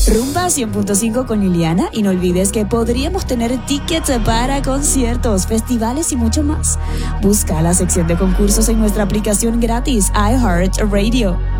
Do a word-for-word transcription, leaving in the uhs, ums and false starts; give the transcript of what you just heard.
Rumba cien punto cinco con Liliana, y no olvides que podríamos tener tickets para conciertos, festivales y mucho más. Busca la sección de concursos en nuestra aplicación gratis iHeartRadio.